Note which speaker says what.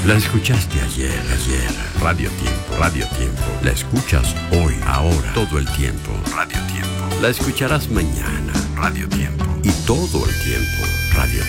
Speaker 1: La escuchaste ayer. Radio Tiempo. La escuchas hoy, ahora, todo el tiempo. Radio Tiempo. La escucharás mañana. Radio Tiempo. Y todo el tiempo. Radio